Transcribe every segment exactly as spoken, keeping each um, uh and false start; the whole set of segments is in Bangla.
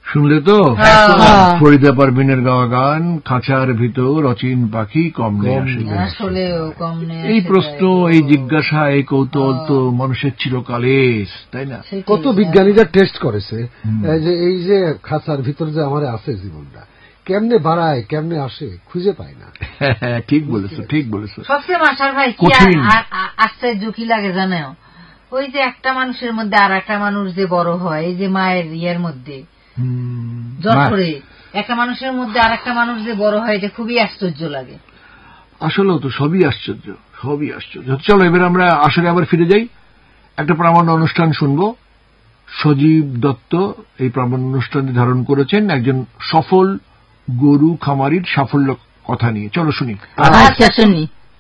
শুনলে তো ফরিদা পারভিনের গাওয়া গান, খাঁচার ভিতর অচিন পাখি কম নেই আসলে। এই প্রশ্ন, এই জিজ্ঞাসা, এই কৌতূহল তো মানুষের চিরকালের, তাই না? কত বিজ্ঞানীরা টেস্ট করেছে যে এই যে খাঁচার ভিতর যে আমার আছে জীবনটা কেমনে বাড়ায়, কেমনে আসে, খুঁজে পায় না। ঠিক বলেছো, ঠিক বলেছো। সবচেয়ে মাসার ভাই কি আশ্চর্য কি লাগে জানো, ওই যে একটা মানুষের মধ্যে আর একটা মানুষ যে বড় হয়, এই যে মায়ের ইয়ের মধ্যে যশোরে একটা মানুষের মধ্যে আর একটা মানুষ যে বড় হয়, এটা খুবই আশ্চর্য লাগে। আসলে তো সবই আশ্চর্য, সবই আশ্চর্য। চলো এবার আমরা আসলে আবার ফিরে যাই, একটা প্রামাণ্য অনুষ্ঠান শুনবো। সজীব দত্ত এই প্রামাণ্য অনুষ্ঠানটি ধারণ করেছেন একজন সফল গরু খামারির সাফল্য কথা নিয়ে। চলো শুনি। আচ্ছা শুনি।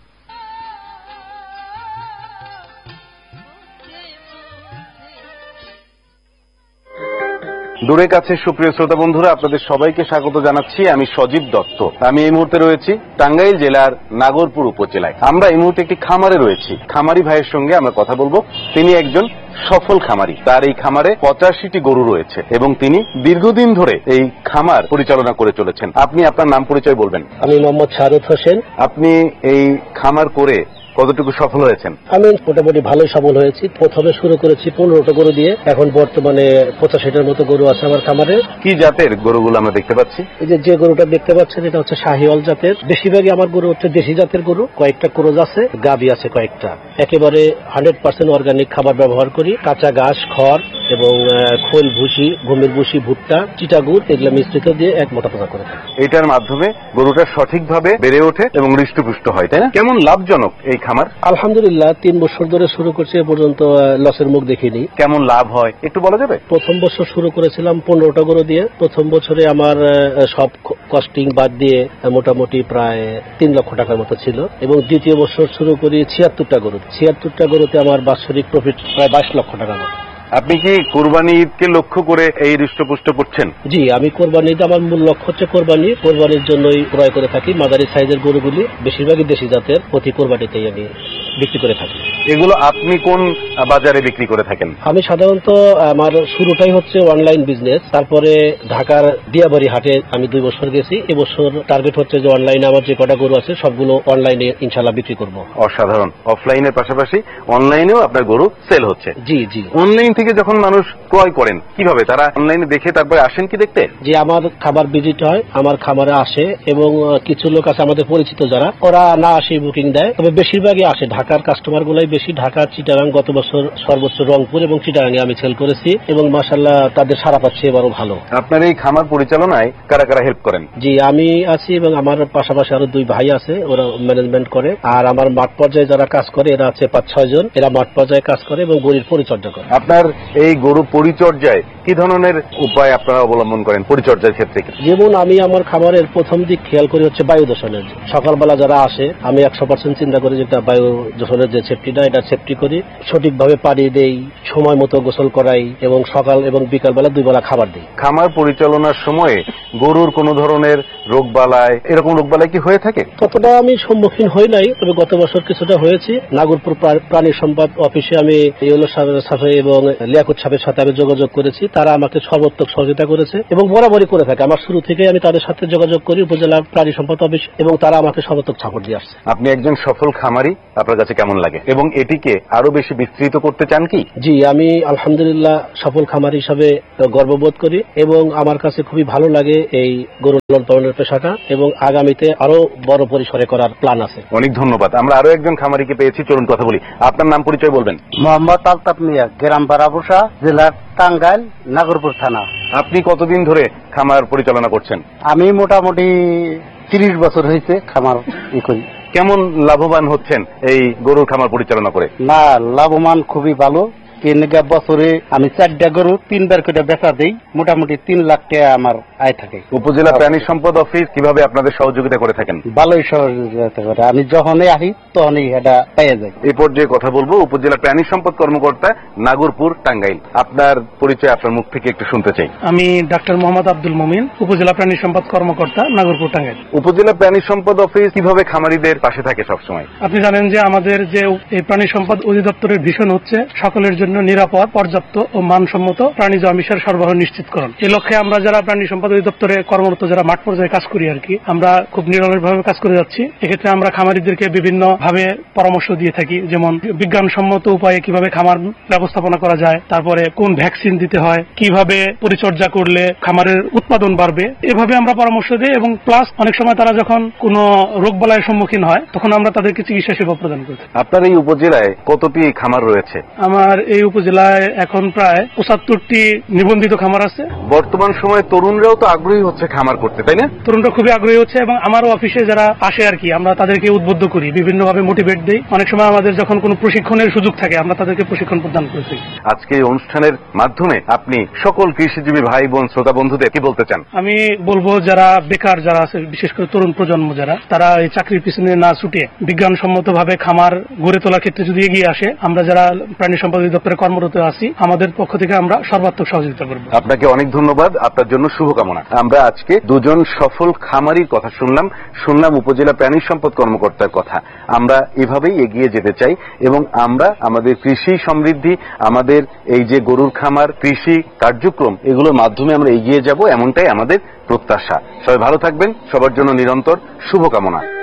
দূরে কাছে সুপ্রিয় শ্রোতা বন্ধুরা, আপনাদের সবাইকে স্বাগত জানাচ্ছি। আমি সজীব দত্ত। আমি এই মুহূর্তে রয়েছি টাঙ্গাইল জেলার নাগরপুর উপজেলায়। আমরা এই মুহূর্তে একটি খামারে রয়েছি। খামারি ভাইয়ের সঙ্গে আমরা কথা বলবো। তিনি একজন সফল খামারি। তার এই খামারে পঁচাশিটি গরু রয়েছে এবং তিনি দীর্ঘদিন ধরে এই খামার পরিচালনা করে চলেছেন। আপনি আপনার নাম পরিচয় বলবেন? আমি মোহাম্মদ শাহরুখ হোসেন। আপনি এই খামার করে কতটুকু সফল হয়েছেন? আমি মোটামুটি ভালোই সফল হয়েছি। প্রথমে শুরু করেছি পনেরোটা গরু দিয়ে, এখন বর্তমানে পঁচাশিটার মতো গরু আছে আমার খামারে। কি জাতের গরুগুলো আমরা দেখতে পাচ্ছি? এই যে যে গরুটা দেখতে পাচ্ছেন এটা হচ্ছে শাহিওয়াল জাতের। বেশিরভাগই আমার গরু হচ্ছে দেশি জাতের গরু, কয়েকটা ক্রোজ আছে, গাভী আছে কয়েকটা। একেবারে হান্ড্রেড পার্সেন্ট অর্গানিক খাবার ব্যবহার করি। কাঁচা ঘাস, খড় এবং খোল, ভুসি, গমের ভুসি, ভুট্টা, চিটাগুড় এগুলো মিশ্রিত দিয়ে এক মোটা পোনা করে থাকি। এটার মাধ্যমে গরুটা সঠিকভাবে বেড়ে ওঠে এবং হৃষ্টপুষ্ট হয়, তাই না? কেমন লাভজনক এই খামার? আলহামদুলিল্লাহ, তিন বছর ধরে শুরু করছি, এ পর্যন্ত লসের মুখ দেখিনি। কেমন লাভ হয় একটু বলা যাবে? প্রথম বছর শুরু করেছিলাম পনেরোটা গরু দিয়ে। প্রথম বছরে আমার সব কস্টিং বাদ দিয়ে মোটামুটি প্রায় তিন লক্ষ টাকার মতো ছিল এবং দ্বিতীয় বছর শুরু করি ছিয়াত্তরটা গরু। ছিয়াত্তরটা গরুতে আমার বাৎসরিক প্রফিট প্রায় বাইশ লক্ষ টাকার মতো। আপনি কি কোরবানি ঈদকে লক্ষ্য করে এই হৃষ্টপুষ্ট করছেন? জি, আমি কোরবানি ঈদ আমার মূল লক্ষ্য হচ্ছে কোরবানি। কোরবানির জন্যই ক্রয় করে থাকি মাঝারি সাইজের গরুগুলি, বেশিরভাগই দেশি জাতের। প্রতি কোরবানিতেই আমি বিক্রি করে থাকি। এগুলো আপনি কোন বাজারে বিক্রি করে থাকেন? আমি সাধারণত আমার শুরুটাই হচ্ছে অনলাইন বিজনেস। তারপরে ঢাকার দিয়াবাড়ি হাটে আমি দুই বছর গেছি। এবছর টার্গেট হচ্ছে যে অনলাইনে আমার যে কটা গরু আছে সবগুলো অনলাইনে ইনশাল্লাহ বিক্রি করব। অসাধারণ। অফলাইনের পাশাপাশি অনলাইনেও আপনার গরু সেল হচ্ছে? জি জি। অনলাইন থেকে যখন মানুষ ক্রয় করেন কিভাবে তারা অনলাইনে দেখে তারপরে আসেন কি দেখতে? যে আমার খাবার ভিজিট হয়, আমার খামারে আসে এবং কিছু লোক আছে আমাদের পরিচিত যারা, ওরা না আসে বুকিং দেয়, তবে বেশিরভাগই আসে। ঢাকার কাস্টমার গুলাই বেশি। ঢাকা, চিটাগাং, গত বছর সর্বোচ্চ রংপুর এবং চিটাগাঙে আমি সেল করেছি এবং মাশাআল্লাহ তাদের সাড়া পাচ্ছে এবারও ভালো। আপনার এই খামার পরিচালনায় কারা কারা হেল্প করেন? জি, আমি আছি এবং আমার পাশাপাশি আরো দুই ভাই আছে, ওরা ম্যানেজমেন্ট করে। আর আমার মাঠ পর্যায়ে যারা কাজ করে এরা আছে পাঁচ ছয় জন, এরা মাঠ পর্যায়ে কাজ করে এবং গরুর পরিচর্যা করে। আপনার এই গরু পরিচর্যায় কি ধরনের উপায় আপনারা অবলম্বন করেন পরিচর্যার ক্ষেত্রে? যেমন আমি আমার খামারের প্রথম দিক খেয়াল করি হচ্ছে বায়ু দূষণের। সকালবেলা যারা আসে আমি একশো পার্সেন্ট চিন্তা করি যেটা বায়ু দূষণের যে সেফটিটা, এটা সেফটি করি। সঠিকভাবে পানি দেই, সময় মতো গোসল করাই এবং সকাল এবং বিকালবেলা দুই বেলা খাবার দিই। খামার পরিচালনার সময়ে গরুর কোন ধরনের রোগবালাই, এরকম রোগবালাই কি হয়ে থাকে? ততটা আমি সম্মুখীন হই নাই, তবে গত বছর কিছুটা হয়েছি। নাগরপুর প্রাণী সম্পদ অফিসে আমি ইউলো সাহেবের সাথে এবং লিয়াকত সাহেবের সাথে আমি যোগাযোগ করেছি। তারা আমাকে সর্বোত্তম সহযোগিতা করেছে এবং বরাবরই করে থাকে। আমার শুরু থেকে আমি তাদের সাথে যোগাযোগ করি উপজেলা প্রাণী সম্পদ অফিস এবং তারা আমাকে সর্বোত্তম সাপোর্ট দিয়ে আসছে। আপনি একজন সফল খামারি, আপনার কাছে কেমন লাগে এবং এটিকে আরো বেশি বিস্তৃত করতে চান কি? জি, আমি আলহামদুলিল্লাহ সফল খামারি হিসাবে গর্ববোধ করি এবং আমার কাছে খুবই ভালো লাগে এই গরু লালন পালনের পেশাটা এবং আগামীতে আরো বড় পরিসরে করার প্ল্যান আছে। অনেক ধন্যবাদ। আমরা আরো একজন খামারিকে পেয়েছি, চলুন কথা বলি। আপনার নাম পরিচয় বলবেন? মোহাম্মদ আলতাফ মিয়া, গ্রাম বারাবুসা, জেলা টাঙ্গাইল, নাগরপুর থানা। আপনি কতদিন ধরে খামার পরিচালনা করছেন? আমি মোটামুটি তিরিশ বছর হয়েছে খামার ই করি। কেমন লাভবান হচ্ছেন এই গরুর খামার পরিচালনা করে? না, লাভবান খুবই ভালো। তিনটা বছরে আমি চারটা গরু তিনবার করে বেচা দেই, মোটামুটি তিন লাখ টাকা আমার আয় থাকে। উপজেলা প্রাণী সম্পদ অফিস কিভাবে আপনাদের সহযোগিতা করে থাকেন? ভালোই সহযোগিতা করে। আমি যখনই আসি তখনই এটা পেয়ে যাই। এই পর্যায়ে কথা বলবো উপজেলা প্রাণী সম্পদ কর্মকর্তা, নাগরপুর, টাঙ্গাইল। আপনার পরিচয় আপনার মুখ থেকে একটু শুনতে চাই। আমি ডাক্তার মোহাম্মদ আব্দুল মুমিন, উপজেলা প্রাণী সম্পদ কর্মকর্তা, নাগরপুর, টাঙ্গাইল। উপজেলা প্রাণী সম্পদ অফিস কিভাবে খামারিদের পাশে থাকে সবসময়? আপনি জানেন যে আমাদের যে এই প্রাণী সম্পদ অধিদপ্তরের ভিশন হচ্ছে সকলের জন্য জন্য নিরাপদ, পর্যাপ্ত ও মানসম্মত প্রাণীজ আমিষের সরবরাহ নিশ্চিতকরণ। এই লক্ষ্যে আমরা যারা প্রাণী সম্পদ অধিদপ্তরে কর্মরত, যারা মাঠ পর্যায়ে কাজ করি আর কি, আমরা খুব নিরলসভাবে কাজ করে যাচ্ছি। এক্ষেত্রে আমরা খামারিদেরকে বিভিন্ন ভাবে পরামর্শ দিয়ে থাকি, যেমন বিজ্ঞানসম্মত উপায়ে কিভাবে খামার ব্যবস্থাপনা করা যায়, তারপরে কোন ভ্যাকসিন দিতে হয়, কিভাবে পরিচর্যা করলে খামারের উৎপাদন বাড়বে, এভাবে আমরা পরামর্শ দিই। এবং প্লাস অনেক সময় তারা যখন কোনো রোগ বালাইয়ের সম্মুখীন হয় তখন আমরা তাদেরকে চিকিৎসা সেবা প্রদান করি। আপনার এই উপজেলায় কতটি খামার রয়েছে? আমার এই উপজেলায় এখন প্রায় পঁচাত্তরটি নিবন্ধিত খামার আছে। বর্তমান সময়ে তরুণরাও তো আগ্রহী হচ্ছে খামার করতে, তাই না? তরুণরা খুবই আগ্রহী হচ্ছে এবং আমারও অফিসে যারা আসে আর কি, আমরা তাদেরকে উদ্বুদ্ধ করি, বিভিন্নভাবে মোটিভেট দিই। অনেক সময় আমাদের যখন কোনো প্রশিক্ষণের সুযোগ থাকে আমরা তাদেরকে প্রশিক্ষণ প্রদান করেছি। আজকে এই অনুষ্ঠানের মাধ্যমে আপনি সকল কৃষিজীবী ভাই বোন শ্রোতা বন্ধুদের কি বলতে চান? আমি বলবো যারা বেকার যারা আছে, বিশেষ করে তরুণ প্রজন্ম যারা, তারা এই চাকরির পিছনে না ছুটে বিজ্ঞানসম্মত ভাবে খামার গড়ে তোলার ক্ষেত্রে যদি এগিয়ে আসে, আমরা যারা প্রাণী সম্পদ অধিদপ্তরে কর্মরত আছি আমাদের পক্ষ থেকে আমরা সর্বাত্মক সহযোগিতা করব। আপনাকে অনেক ধন্যবাদ, আপনার জন্য শুভকামনা। আমরা আজকে দুজন সফল খামারির কথা শুনলাম, শুনলাম উপজেলা প্রাণী সম্পদ কর্মকর্তার কথা। আমরা এভাবেই এগিয়ে যেতে চাই এবং আমরা আমাদের কৃষি সমৃদ্ধি, আমাদের এই যে গরুর খামার, কৃষি কার্যক্রম, এগুলোর মাধ্যমে আমরা এগিয়ে যাব, এমনটাই আমাদের প্রত্যাশা। সবাই ভালো থাকবেন, সবার জন্য নিরন্তর শুভকামনা।